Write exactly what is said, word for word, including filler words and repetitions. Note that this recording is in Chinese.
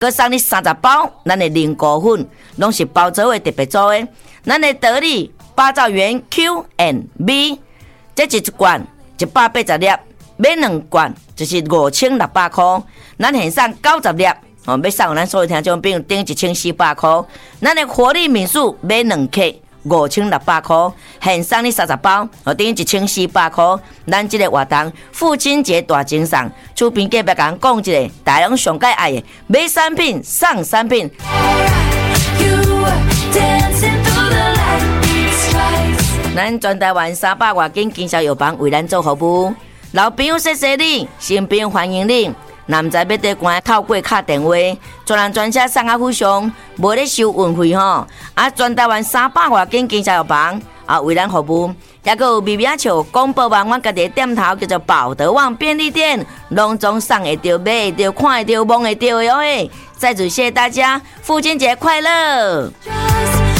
佮送你三十包咱的凝固粉，拢是包做的特别做的。咱的得力八兆元 Q and B， 这一罐一百八十粒，买两罐就是五千六百块。咱现送九十粒，哦，要送咱所有听众朋友顶一千四百块。咱的活力敏素买两克。五千六百块，现送你三十包，哦，等于一千四百块。咱这个活动父亲节大精送，厝边隔壁甲人讲一个，大家拢上介爱的，买产品送产品。咱全台湾三百外间经销药房为咱做服务，老朋友谢谢你，新朋友欢迎你。若毋知要伫关透过敲电话，专人专车送啊附上，无咧收运费吼。啊，全台湾三百外间经销药房啊，为咱服务，也个有微微笑广播网，我家己店头叫做宝德旺便利店，拢总送会到、买会到、看会到、摸会到的哟嘿！再次谢谢大家，父亲节快乐！